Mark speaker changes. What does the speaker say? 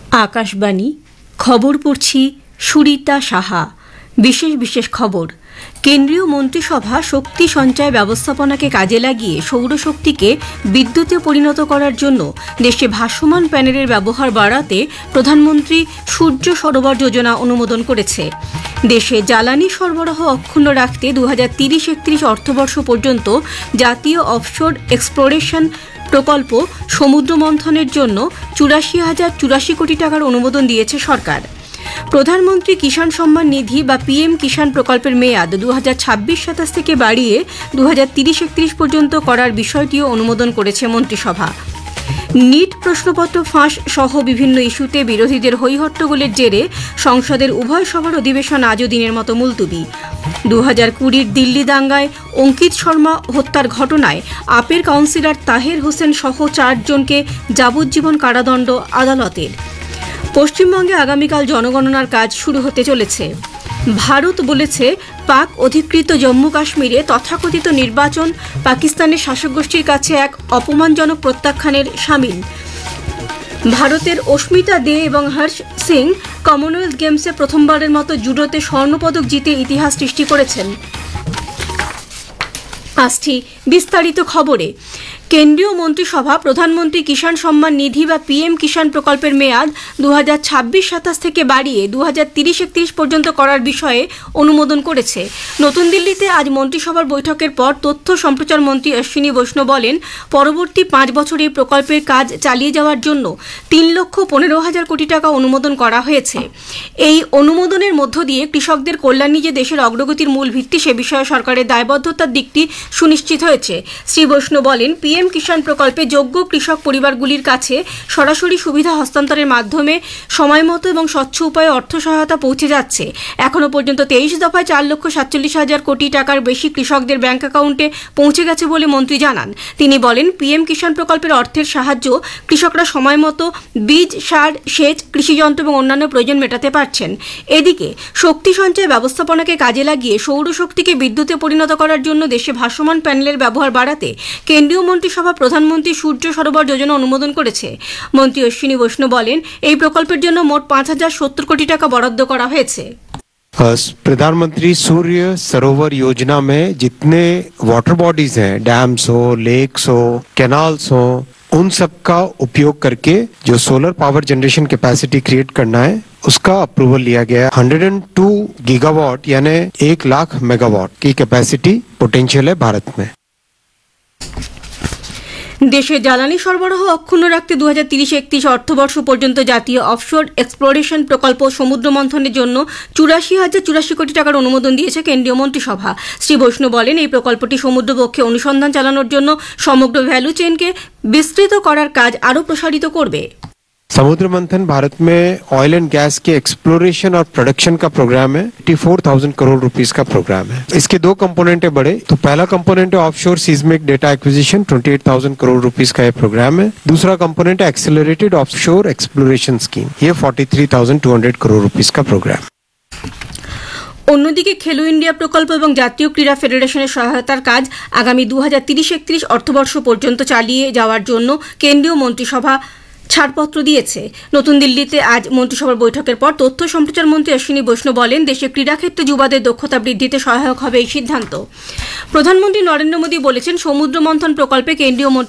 Speaker 1: আকাশবাণী খবর পড়ছি সুরিতা সাহা। বিশেষ খবর। কেন্দ্রীয় মন্ত্রিসভা শক্তি সঞ্চয় ব্যবস্থাপনাকে কাজে লাগিয়ে সৌরশক্তিকে বিদ্যুতে পরিণত করার জন্য দেশে ভাসমান প্যানেলের ব্যবহার বাড়াতে প্রধানমন্ত্রী সূর্য সরোবর যোজনা অনুমোদন করেছে। দেশে জ্বালানি সরবরাহ অক্ষুণ্ণ রাখতে 2030-31 অর্থবর্ষ পর্যন্ত জাতীয় অফশোর এক্সপ্লোরেশন প্রকল্প সমুদ্র মন্থনের জন্য 84,084 কোটি টাকার অনুমোদন দিয়েছে সরকার। প্রধানমন্ত্রী কিষাণ সম্মান নিধি বা পিএম কিষাণ প্রকল্পের মেয়াদ 2026-27 থেকে বাড়িয়ে 2030-31 পর্যন্ত করার বিষয়টিও অনুমোদন করেছে মন্ত্রিসভা। নিট প্রশ্নপত্র ফাঁস সহ বিভিন্ন ইস্যুতে বিরোধীদের হৈহট্টগোলের জেরে সংসদের উভয় সভার অধিবেশন আজও দিনের মতো মুলতুবি। 2020 দিল্লি দাঙ্গায় অঙ্কিত শর্মা হত্যার ঘটনায় আপের কাউন্সিলর তাহের হোসেন সহ 4 জনকে যাবজ্জীবন কারাদণ্ড আদালতের। পশ্চিমবঙ্গে আগামীকাল জনগণনার কাজ শুরু হতে চলেছে। ভারত বলেছে পাক অধিকৃত জম্মু কাশ্মীরে তথাকথিত নির্বাচন পাকিস্তানের শাসক গোষ্ঠীর কাছে এক অপমানজনক প্রত্যাখ্যানের শামিল। ভারতের অস্মিতা দে এবং হর্ষ সিং কমনওয়েলথ গেমসে প্রথমবারের মতো জুডোতে স্বর্ণপদক জিতে ইতিহাস সৃষ্টি করেছেন। আসছি বিস্তারিত খবরে। কেন্দ্রীয় মন্ত্রিসভা প্রধানমন্ত্রী কিষাণ সম্মান নিধি বা পিএম কিষাণ প্রকল্পের মেয়াদ 2026-27 থেকে বাড়িয়ে 2030-31 পর্যন্ত করার বিষয়ে অনুমোদন করেছে। নতুন দিল্লিতে আজ মন্ত্রিসভার বৈঠকের পর তথ্য সম্প্রচার মন্ত্রী অশ্বিনী বৈষ্ণব বলেন, পরবর্তী 5 বছর এই প্রকল্পের কাজ চালিয়ে যাওয়ার জন্য 3,15,000 কোটি টাকা অনুমোদন করা হয়েছে। এই অনুমোদনের মধ্য দিয়ে কৃষকদের কল্যাণই যে দেশের অগ্রগতির মূল ভিত্তি সে বিষয়ে সরকারের দায়বদ্ধতার দিকটি সুনিশ্চিত হয়েছে। শ্রী বৈষ্ণব বলেন, পিএম কিষাণ প্রকল্পে যোগ্য কৃষক পরিবারগুলির কাছে সরাসরি সুবিধা হস্তান্তরের মাধ্যমে সময়মতো এবং স্বচ্ছ উপায়ে অর্থ সহায়তা পৌঁছে যাচ্ছে। এখনও পর্যন্ত 23 দফায় 4,47,000 কোটি টাকার বেশি কৃষকদের ব্যাংক অ্যাকাউন্টে পৌঁছে গেছে বলে মন্ত্রী জানান। তিনি বলেন, পিএম কিষাণ প্রকল্পের অর্থের সাহায্য কৃষকরা সময়মতো বীজ, সার, সেচ, কৃষিযন্ত্র এবং অন্যান্য প্রয়োজন মেটাতে পারছেন। এদিকে শক্তি সঞ্চয় ব্যবস্থাপনাকে কাজে লাগিয়ে সৌরশক্তিকে বিদ্যুতে পরিণত করার জন্য দেশে ভাসমান প্যানেলের ব্যবহার বাড়াতে কেন্দ্রীয় মন্ত্রিসভা প্রধানমন্ত্রী সূর্য সরোবর যোজনা অনুমোদন করেছে। মন্ত্রী অশ্বিনী বৈষ্ণব বলেন, এই প্রকল্পের জন্য মোট 5,070 কোটি টাকা বরাদ্দ করা হয়েছে।
Speaker 2: प्रधानमंत्री सूर्य सरोवर योजना में जितने वाटर बॉडीज हैं, डैम्स हो, लेक्स हो, कैनाल्स हो, उन सब का उपयोग करके जो solar power generation capacity create करना है उसका अप्रूवल लिया गया है। 102 गीगावाट यानी 1 लाख मेगावाट की कैपेसिटी पोटेंशियल है भारत में।
Speaker 1: দেশে জ্বালানি সরবরাহ অক্ষুণ্ণ রাখতে 2030-31 অর্থবর্ষ পর্যন্ত জাতীয় অফশোর এক্সপ্লোরেশন প্রকল্প সমুদ্র মন্থনের জন্য 84,084 কোটি টাকার অনুমোদন দিয়েছে কেন্দ্রীয় মন্ত্রিসভা। শ্রী বৈষ্ণব বলেন, এই প্রকল্পটি সমুদ্রবক্ষে অনুসন্ধান চালানোর জন্য সমগ্র ভ্যালু চেইনকে বিস্তৃত করার কাজ আরও প্রসারিত করবে।
Speaker 2: समुद्र मंथन भारत में ऑयल एंड गैस के एक्सप्लोरेशन और प्रोडक्शन का प्रोग्राम है। 84,000 करोड़ रुपीस का प्रोग्राम है। इसके 2 कंपोनेंट है बड़े। तो पहला कंपोनेंट है offshore seismic data acquisition, 28,000 crore rupees का ये प्रोग्राम है। दूसरा कंपोनेंट है एक्सेलरेटेड ऑफशोर एक्सप्लोरेशन स्कीम, ये 43,200 करोड़ रुपीस का प्रोग्राम।
Speaker 1: অন্যদিকে খেলো ইন্ডিয়া প্রকল্প এবং জাতীয় ক্রীড়া ফেডারেশনের সহায়তার কাজ আগামী 2030-31 অর্থবর্ষ পর্যন্ত চালিয়ে যাওয়ার জন্য কেন্দ্রীয় মন্ত্রিসভা ছাড়পত্র দিয়েছে। নতুন দিল্লিতে আজ মন্ত্রিসভার বৈঠকের পর তথ্য সম্প্রচার মন্ত্রী অশ্বিনী বৈষ্ণব বলেন, দেশে ক্রীড়াক্ষেত্রে যুবাদের দক্ষতা বৃদ্ধিতে সহায়ক হবে এই সিদ্ধান্ত। প্রধানমন্ত্রী নরেন্দ্র মোদী বলেছেন, সমুদ্র মন্থন প্রকল্পে কেন্দ্রীয়